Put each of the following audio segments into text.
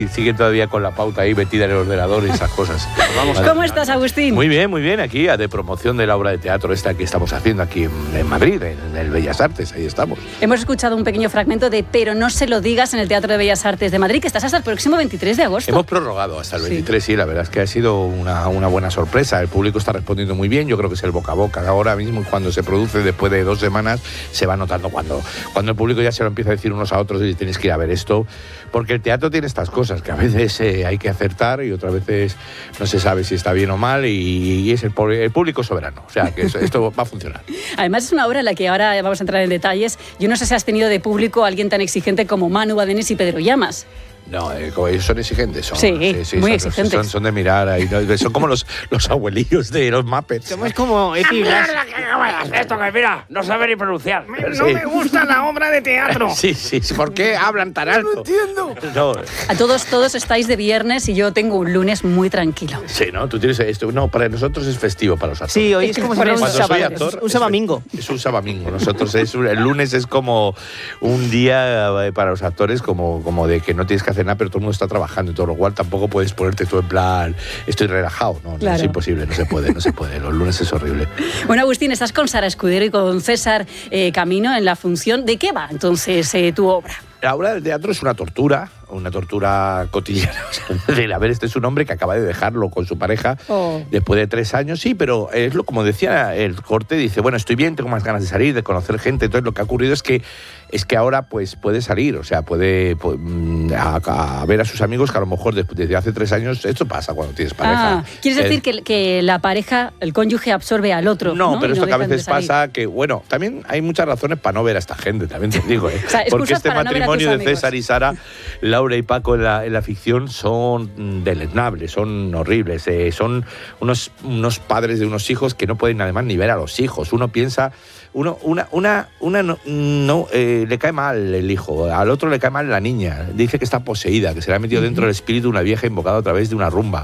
Y sigue todavía con la pauta ahí metida en el ordenador y esas cosas. Vamos. ¿Cómo estás, Agustín? Muy bien, aquí de promoción de la obra de teatro esta que estamos haciendo aquí en Madrid, en el Bellas Artes, ahí estamos. Hemos escuchado un pequeño fragmento de Pero no se lo digas en el Teatro de Bellas Artes de Madrid, que estás hasta el próximo 23 de agosto. Hemos prorrogado hasta el 23, sí, la verdad es que ha sido una buena sorpresa. El público está respondiendo muy bien, yo creo que es el boca a boca. Ahora mismo, cuando se produce después de 2 semanas, se va notando cuando el público ya se lo empieza a decir unos a otros y tenéis que ir a ver esto, porque el teatro tiene estas cosas, que a veces hay que acertar y otras veces no se sabe si está bien o mal y es el público soberano. O sea, que esto va a funcionar. Además, es una obra en la que ahora vamos a entrar en detalles. Yo no sé si has tenido de público a alguien tan exigente como Manu Badenes y Pedro Llamas. No, ellos son exigentes. Sí, muy exigentes. Son de mirar ahí. Son como los abuelillos de los Muppets. Somos como epiblas. Esto que mira, no sabe ni pronunciar. No me gusta la obra de teatro. Sí. ¿Por qué hablan tan alto? No entiendo. No. A todos estáis de viernes y yo tengo un lunes muy tranquilo. Sí, ¿no? Tú tienes esto. No, para nosotros es festivo para los actores. Sí, hoy es como si fuera un sabamingo. Es un sabamingo. Nosotros el lunes es como un día para los actores como de que no tienes que hacer nada, pero todo el mundo está trabajando y todo lo cual tampoco puedes ponerte tú en plan estoy relajado. No, claro. Es imposible, no se puede. Los lunes es horrible. Bueno, Agustín, estás con Sara Escudero y con César Camino en la función. ¿De qué va entonces tu obra? La obra del teatro es una tortura cotidiana. O sea, a ver, este es un hombre que acaba de dejarlo con su pareja después de 3 años. Sí, pero es como decía el corte, dice, bueno, estoy bien, tengo más ganas de salir, de conocer gente. Entonces lo que ha ocurrido es que ahora pues puede salir, o sea, puede a ver a sus amigos que a lo mejor desde hace 3 años, esto pasa cuando tienes pareja. ¿Quieres decir que la pareja, el cónyuge absorbe al otro? No, pero esto que a veces pasa que, bueno, también hay muchas razones para no ver a esta gente, también te digo, o sea, porque este matrimonio de César y Sara, Laura y Paco en la ficción son deleznables, son horribles, son unos padres de unos hijos que no pueden además ni ver a los hijos. Uno piensa, una le cae mal el hijo, al otro le cae mal la niña, dice que está poseída, que se le ha metido dentro del espíritu una vieja invocada a través de una rumba.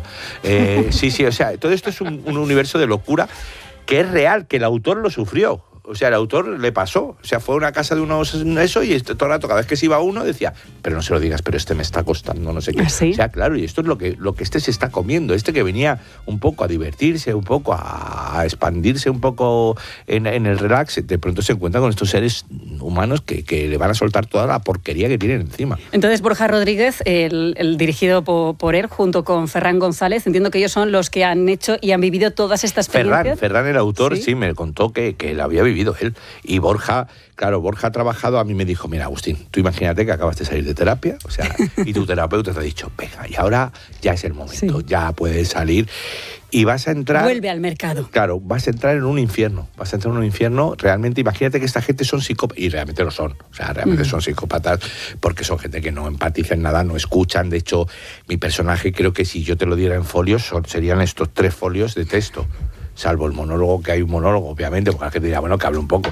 Sí, o sea, todo esto es un universo de locura que es real, que el autor lo sufrió. O sea, el autor le pasó. O sea, fue a una casa de unos eso y todo el rato, cada vez que se iba uno, decía, pero no se lo digas, pero este me está costando, no sé qué. ¿Sí? O sea, claro, y esto es lo que este se está comiendo. Este que venía un poco a divertirse, un poco a expandirse un poco en el relax, de pronto se encuentra con estos seres humanos que le van a soltar toda la porquería que tienen encima. Entonces, Borja Rodríguez, el dirigido por él, junto con Ferran González, entiendo que ellos son los que han hecho y han vivido todas estas experiencias. Ferran, el autor, sí me contó que la había vivido él. Y Borja ha trabajado, a mí me dijo, mira, Agustín, tú imagínate que acabas de salir de terapia, o sea, y tu terapeuta te ha dicho, venga, y ahora ya es el momento, ya puedes salir y vas a entrar... Vuelve al mercado. Claro, vas a entrar en un infierno, realmente, imagínate que esta gente son psicópatas, y realmente lo son, o sea, realmente son psicópatas, porque son gente que no empatiza en nada, no escuchan. De hecho, mi personaje, creo que si yo te lo diera en folios, serían estos 3 folios de texto. Salvo el monólogo, que hay un monólogo, obviamente, porque la gente dirá, bueno, que hable un poco.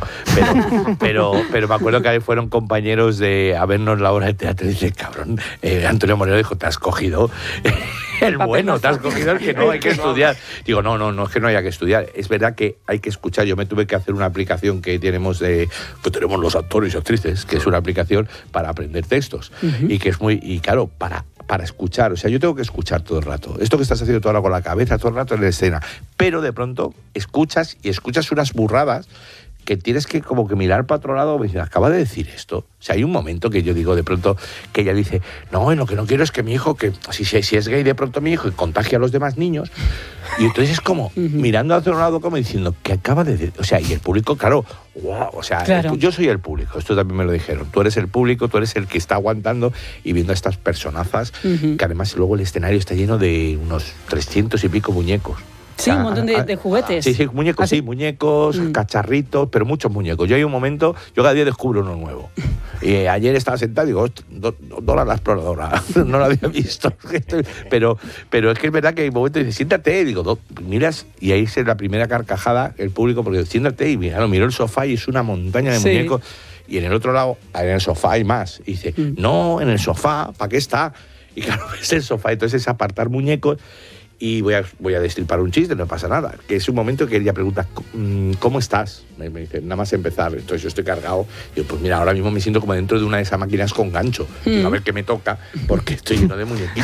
Pero me acuerdo que fueron compañeros a vernos la obra de teatro y dice, cabrón, Antonio Moreno dijo, te has cogido el bueno, te has cogido el que no hay que estudiar. Digo, no es que no haya que estudiar. Es verdad que hay que escuchar. Yo me tuve que hacer una aplicación que tenemos tenemos los actores y actrices, que es una aplicación para aprender textos. Y que es claro, para escuchar, o sea, yo tengo que escuchar todo el rato. Esto que estás haciendo todo ahora con la cabeza, todo el rato en la escena, pero de pronto escuchas unas burradas que tienes que como que mirar para otro lado y decir, acaba de decir esto. O sea, hay un momento que yo digo de pronto que ella dice, no, lo que no quiero es que mi hijo, que si es gay de pronto mi hijo y contagia a los demás niños. Y entonces es como mirando hacia un lado como diciendo, ¿qué acaba de decir? O sea, y el público, claro, wow, o sea, claro. Yo soy el público, esto también me lo dijeron. Tú eres el público, tú eres el que está aguantando y viendo a estas personazas, que además luego el escenario está lleno de unos 300 y pico muñecos. Sí, un montón de juguetes. Sí, muñecos, ¿Ah, sí? Muñecos, cacharritos, pero muchos muñecos. Yo hay un momento, yo cada día descubro uno nuevo. Y ayer estaba sentado y digo, Dora la exploradora, no la había visto. Pero es que es verdad que hay momentos y dices, siéntate, y digo, miras, y ahí es la primera carcajada, el público, porque siéntate, y mira, miro el sofá y es una montaña de muñecos. Y en el otro lado, en el sofá hay más. Y dice, no, en el sofá, ¿para qué está? Y claro, es el sofá, entonces es apartar muñecos. y voy a destripar un chiste, no pasa nada. Que es un momento que ella pregunta, ¿cómo estás? Me dice, nada más empezar. Entonces yo estoy cargado. Y yo, pues mira, ahora mismo me siento como dentro de una de esas máquinas con gancho. Digo, a ver qué me toca, porque estoy lleno de muñequitos.